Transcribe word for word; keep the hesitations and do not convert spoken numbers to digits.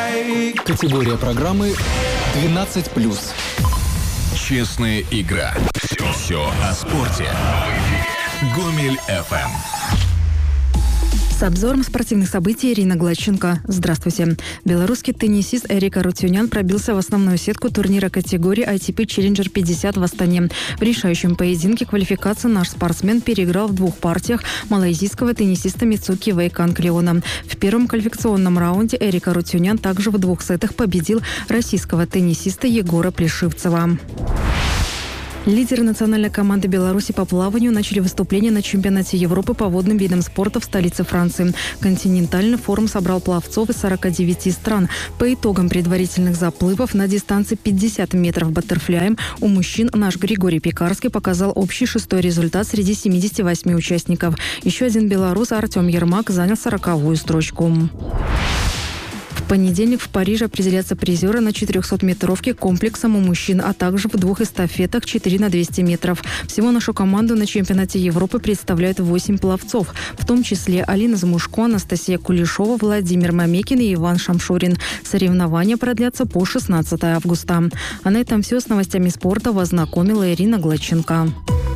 Категория программы двенадцать плюс. Честная игра. Все, все о спорте. Гомель эф эм. С обзором спортивных событий Ирина Гладченко. Здравствуйте. Белорусский теннисист Эрик Арутюнян пробился в основную сетку турнира категории эй ти пи Challenger пятьдесят в Астане. В решающем поединке квалификации наш спортсмен переиграл в двух партиях малайзийского теннисиста Мицуки Вейканг-Леона. В первом квалификационном раунде Эрик Арутюнян также в двух сетах победил российского теннисиста Егора Плешивцева. Лидеры национальной команды Беларуси по плаванию начали выступление на чемпионате Европы по водным видам спорта в столице Франции. Континентальный форум собрал пловцов из сорока девяти стран. По итогам предварительных заплывов на дистанции пятьдесят метров баттерфляем у мужчин наш Григорий Пекарский показал общий шестой результат среди семидесяти восьми участников. Еще один белорус Артем Ермак занял сороковую строчку. В понедельник в Париже определятся призеры на четырехсотметровке комплексом у мужчин, а также в двух эстафетах четыре на двести метров. Всего нашу команду на чемпионате Европы представляют восемь пловцов, в том числе Алина Замушко, Анастасия Кулешова, Владимир Мамекин и Иван Шамшурин. Соревнования продлятся по шестнадцатое августа. А на этом все. С новостями спорта вас знакомила Ирина Гладченко.